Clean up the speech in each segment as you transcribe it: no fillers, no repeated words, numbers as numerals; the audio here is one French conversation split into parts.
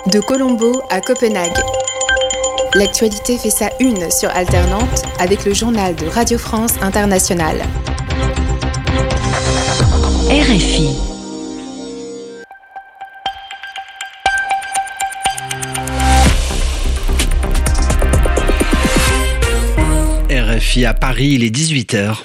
De Colombo à Copenhague. L'actualité fait sa une sur Alter Nantes avec le journal de Radio France Internationale. RFI. RFI à Paris, il est 18h.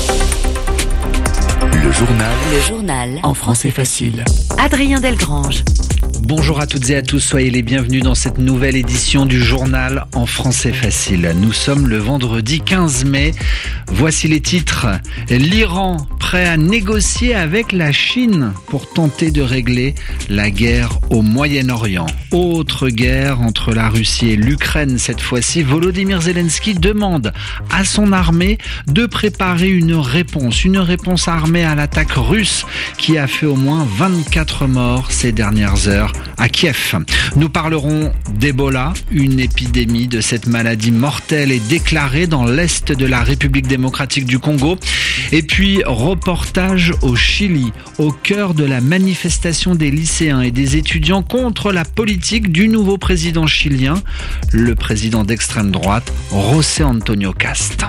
Le journal en français facile. Adrien Delgrange. Bonjour à toutes et à tous, soyez les bienvenus dans cette nouvelle édition du journal en français facile. Nous sommes le vendredi 15 mai. Voici les titres. L'Iran prêt à négocier avec la Chine pour tenter de régler la guerre au Moyen-Orient. Autre guerre entre la Russie et l'Ukraine cette fois-ci. Volodymyr Zelensky demande à son armée de préparer une réponse armée à l'attaque russe qui a fait au moins 24 morts ces dernières heures à Kiev. Nous parlerons d'Ebola. Une épidémie de cette maladie mortelle est déclarée dans l'est de la République démocratique du Congo. Et puis, reportage au Chili, au cœur de la manifestation des lycéens et des étudiants contre la politique du nouveau président chilien, le président d'extrême droite, José Antonio Cast.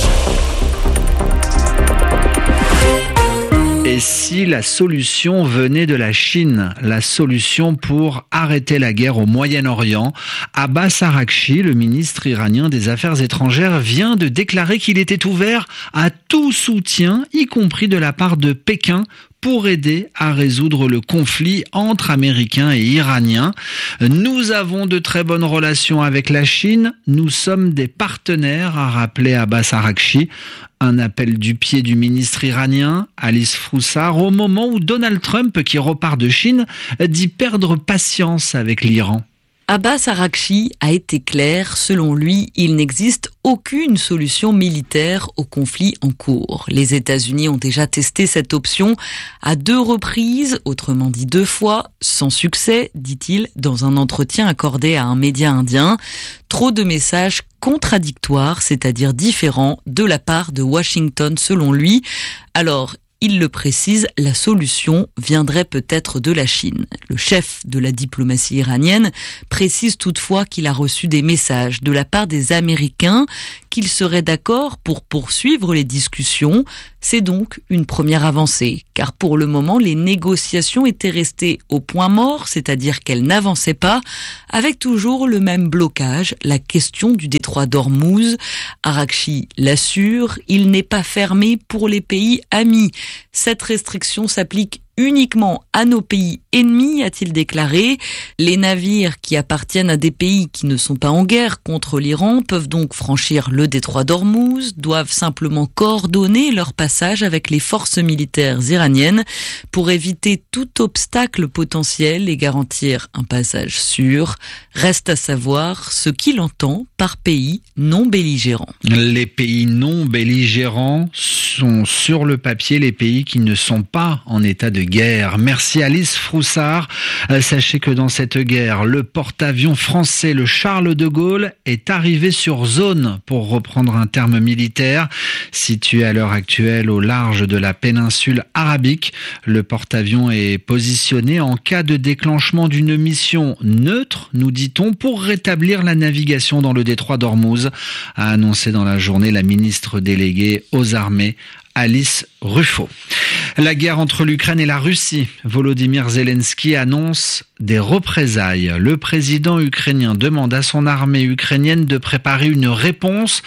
Et si la solution venait de la Chine, la solution pour arrêter la guerre au Moyen-Orient, Abbas Araghchi, le ministre iranien des Affaires étrangères, vient de déclarer qu'il était ouvert à tout soutien, y compris de la part de Pékin, pour aider à résoudre le conflit entre Américains et Iraniens. Nous avons de très bonnes relations avec la Chine, nous sommes des partenaires, a rappelé Abbas Araghchi. Un appel du pied du ministre iranien, Alice Froussard, au moment où Donald Trump, qui repart de Chine, dit perdre patience avec l'Iran. Abbas Araghchi a été clair, selon lui, il n'existe aucune solution militaire au conflit en cours. Les États-Unis ont déjà testé cette option à 2 reprises, autrement dit 2 fois, sans succès, dit-il, dans un entretien accordé à un média indien. Trop de messages contradictoires, c'est-à-dire différents, de la part de Washington, selon lui. Alors, il le précise, la solution viendrait peut-être de la Chine. Le chef de la diplomatie iranienne précise toutefois qu'il a reçu des messages de la part des Américains qu'ils seraient d'accord pour poursuivre les discussions. C'est donc une première avancée, car pour le moment, les négociations étaient restées au point mort, c'est-à-dire qu'elles n'avançaient pas, avec toujours le même blocage, la question du détroit d'Ormuz. Araghchi l'assure, il n'est pas fermé pour les pays amis. Cette restriction s'applique uniquement à nos pays ennemis, a-t-il déclaré. Les navires qui appartiennent à des pays qui ne sont pas en guerre contre l'Iran peuvent donc franchir le détroit d'Ormuz, doivent simplement coordonner leur passage avec les forces militaires iraniennes pour éviter tout obstacle potentiel et garantir un passage sûr. Reste à savoir ce qu'il entend par pays non belligérants. Les pays non belligérants sont sur le papier les pays qui ne sont pas en état de guerre. Merci Alice Froussard. Sachez que dans cette guerre, le porte-avions français, le Charles de Gaulle, est arrivé sur zone, pour reprendre un terme militaire. Situé à l'heure actuelle au large de la péninsule arabique, le porte-avions est positionné en cas de déclenchement d'une mission neutre, nous dit-on, pour rétablir la navigation dans le détroit d'Ormuz, a annoncé dans la journée la ministre déléguée aux armées, Alice Ruffo. La guerre entre l'Ukraine et la Russie. Volodymyr Zelensky annonce des représailles. Le président ukrainien demande à son armée ukrainienne de préparer une réponse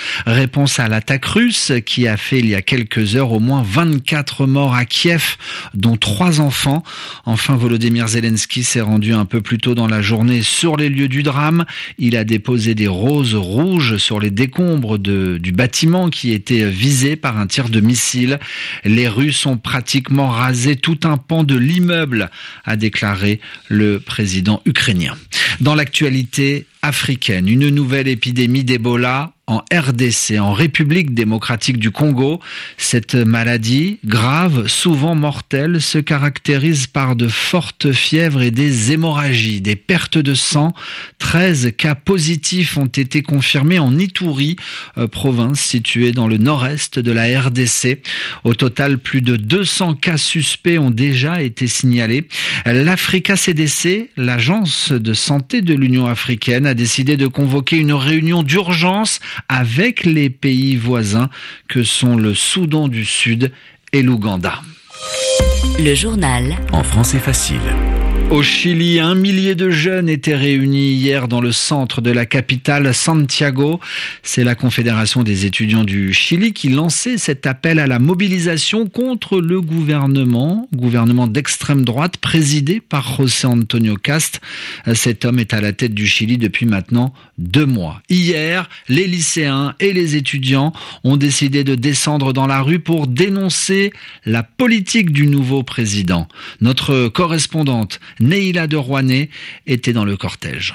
à l'attaque russe qui a fait il y a quelques heures au moins 24 morts à Kiev, dont 3 enfants. Enfin, Volodymyr Zelensky s'est rendu un peu plus tôt dans la journée sur les lieux du drame. Il a déposé des roses rouges sur les décombres du bâtiment qui était visé par un tir de missile. Les Russes ont pratiquement rasé tout un pan de l'immeuble, a déclaré le président ukrainien. Dans l'actualité africaine, une nouvelle épidémie d'Ebola en RDC, en République démocratique du Congo. Cette maladie, grave, souvent mortelle, se caractérise par de fortes fièvres et des hémorragies, des pertes de sang. 13 cas positifs ont été confirmés en Ituri, province située dans le nord-est de la RDC. Au total, plus de 200 cas suspects ont déjà été signalés. L'Africa CDC, l'agence de santé de l'Union africaine, a décidé de convoquer une réunion d'urgence avec les pays voisins que sont le Soudan du Sud et l'Ouganda. Le journal en français facile. Au Chili, 1 millier de jeunes étaient réunis hier dans le centre de la capitale, Santiago. C'est la Confédération des étudiants du Chili qui lançait cet appel à la mobilisation contre le gouvernement d'extrême droite présidé par José Antonio Cast. Cet homme est à la tête du Chili depuis maintenant 2 mois. Hier, les lycéens et les étudiants ont décidé de descendre dans la rue pour dénoncer la politique du nouveau président. Notre correspondante Neila de Rouanet était dans le cortège.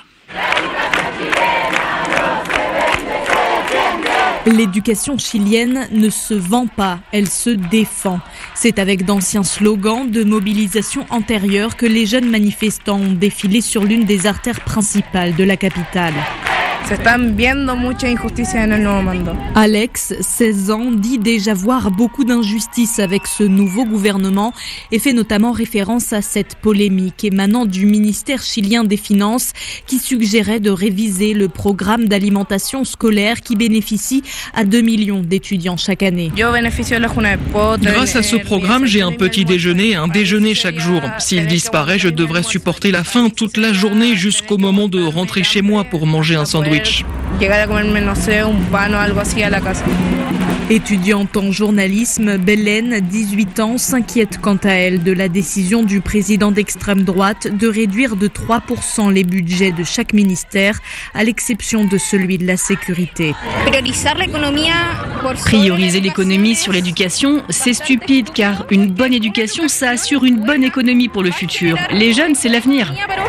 L'éducation chilienne ne se vend pas, elle se défend. C'est avec d'anciens slogans de mobilisation antérieure que les jeunes manifestants ont défilé sur l'une des artères principales de la capitale. Alex, 16 ans, dit déjà voir beaucoup d'injustices avec ce nouveau gouvernement et fait notamment référence à cette polémique émanant du ministère chilien des Finances qui suggérait de réviser le programme d'alimentation scolaire qui bénéficie à 2 millions d'étudiants chaque année. Grâce à ce programme, j'ai un petit déjeuner et un déjeuner chaque jour. S'il disparaît, je devrais supporter la faim toute la journée jusqu'au moment de rentrer chez moi pour manger un sandwich. Étudiante en journalisme, Bélène, 18 ans, s'inquiète quant à elle de la décision du président d'extrême droite de réduire de 3% les budgets de chaque ministère, à l'exception de celui de la sécurité. Prioriser l'économie sur l'éducation, c'est stupide car une bonne éducation, ça assure une bonne économie pour le futur. Les jeunes, c'est l'avenir.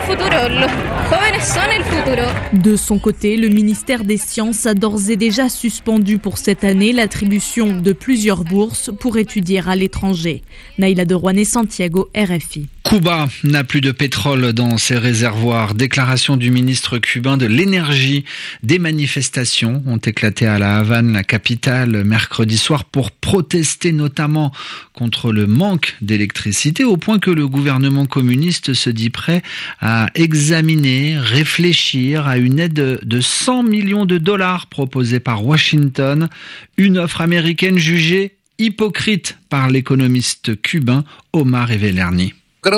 De son côté, le ministère des Sciences a d'ores et déjà suspendu pour cette année l'attribution de plusieurs bourses pour étudier à l'étranger. Neila de Rouanet, Santiago, RFI. Cuba n'a plus de pétrole dans ses réservoirs. Déclaration du ministre cubain de l'énergie. Des manifestations ont éclaté à La Havane, la capitale, mercredi soir pour protester notamment contre le manque d'électricité, au point que le gouvernement communiste se dit prêt à examiner, réfléchir à une aide de 100 millions de dollars proposée par Washington. Une offre américaine jugée hypocrite par l'économiste cubain Omar Evelerni.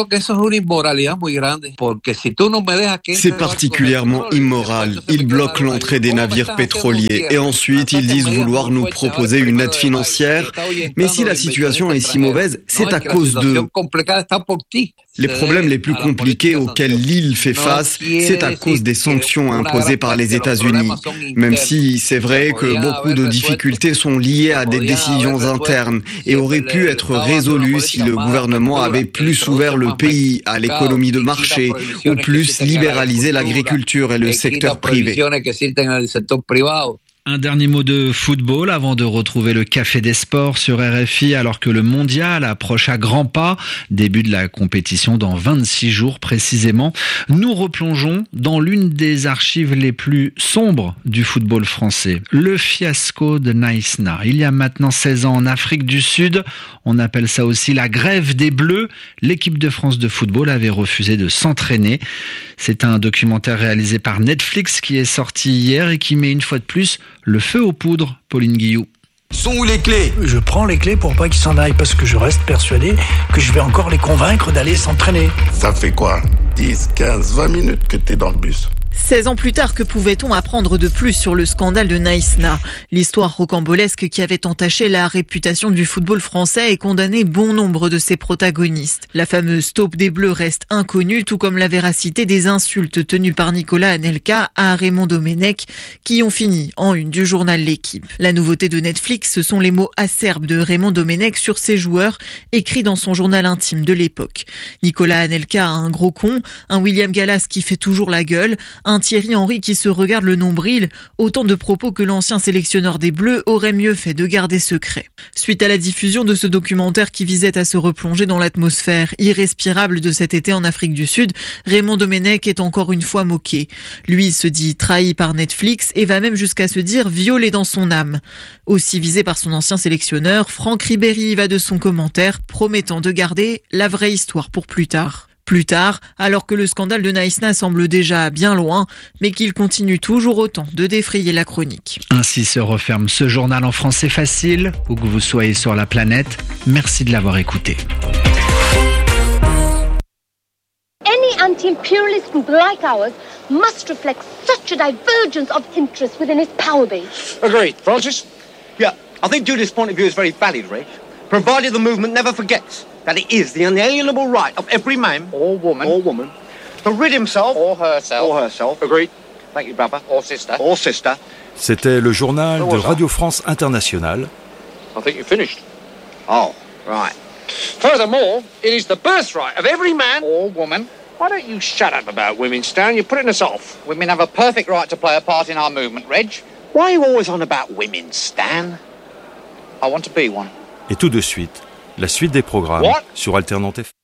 C'est particulièrement immoral. Ils bloquent l'entrée des navires pétroliers et ensuite ils disent vouloir nous proposer une aide financière. Mais si la situation est si mauvaise, c'est à cause d'eux. Les problèmes les plus compliqués auxquels l'île fait face, c'est à cause des sanctions imposées par les États-Unis. Même si c'est vrai que beaucoup de difficultés sont liées à des décisions internes et auraient pu être résolues si le gouvernement avait plus ouvert le pays à l'économie de marché ou plus libéralisé l'agriculture et le secteur privé. Un dernier mot de football avant de retrouver le Café des Sports sur RFI alors que le mondial approche à grands pas. Début de la compétition dans 26 jours précisément. Nous replongeons dans l'une des archives les plus sombres du football français. Le fiasco de Naïsna. Il y a maintenant 16 ans en Afrique du Sud. On appelle ça aussi la grève des Bleus. L'équipe de France de football avait refusé de s'entraîner. C'est un documentaire réalisé par Netflix qui est sorti hier et qui met une fois de plus le feu aux poudres. Pauline Guillou. Sont où les clés ? Je prends les clés pour pas qu'ils s'en aillent parce que je reste persuadé que je vais encore les convaincre d'aller s'entraîner. Ça fait quoi ? 10, 15, 20 minutes que t'es dans le bus. 16 ans plus tard, que pouvait-on apprendre de plus sur le scandale de Naïsna ? L'histoire rocambolesque qui avait entaché la réputation du football français et condamné bon nombre de ses protagonistes. La fameuse taupe des Bleus reste inconnue, tout comme la véracité des insultes tenues par Nicolas Anelka à Raymond Domenech, qui ont fini en une du journal L'Équipe. La nouveauté de Netflix, ce sont les mots acerbes de Raymond Domenech sur ses joueurs, écrits dans son journal intime de l'époque. Nicolas Anelka a un gros con, un William Gallas qui fait toujours la gueule, Un Thierry Henry qui se regarde le nombril, autant de propos que l'ancien sélectionneur des Bleus aurait mieux fait de garder secret. Suite à la diffusion de ce documentaire qui visait à se replonger dans l'atmosphère irrespirable de cet été en Afrique du Sud, Raymond Domenech est encore une fois moqué. Lui se dit trahi par Netflix et va même jusqu'à se dire violé dans son âme. Aussi visé par son ancien sélectionneur, Franck Ribéry va de son commentaire promettant de garder la vraie histoire pour plus tard. Plus tard, alors que le scandale de Naïs Na semble déjà bien loin, mais qu'il continue toujours autant de défrayer la chronique. Ainsi se referme ce journal en français facile, où que vous soyez sur la planète. Merci de l'avoir écouté. Any anti-imperialist group like ours must reflect such a divergence of interest within its power base. Agreed. Francis? Yeah, I think Judith's point of view is very valid, Rick. Provided the movement never forgets that it is the unalienable right of every man or woman to rid himself or herself. Agreed. Thank you, brother. Or sister. C'était le journal de Radio France Internationale. I think you finished. Oh, right. Furthermore, it is the birthright of every man or woman. Why don't you shut up about women, Stan? You're putting us off. Women have a perfect right to play a part in our movement, Reg. Why are you always on about women, Stan? I want to be one. Et tout de suite, la suite des programmes sur Alternante FM.